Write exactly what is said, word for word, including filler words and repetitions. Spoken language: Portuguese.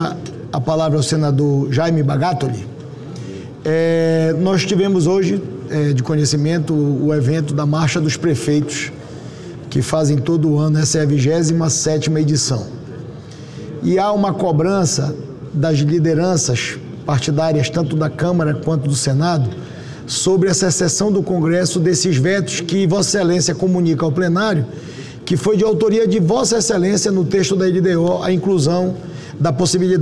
a palavra ao senador Jaime Bagatoli. É, nós tivemos hoje, é, de conhecimento, o, o evento da Marcha dos Prefeitos, que fazem todo ano, essa é a vigésima sétima edição. E há uma cobrança das lideranças partidárias, tanto da Câmara quanto do Senado, sobre essa sessão do Congresso desses vetos que Vossa Excelência comunica ao plenário, que foi de autoria de Vossa Excelência no texto da L D O, a inclusão da possibilidade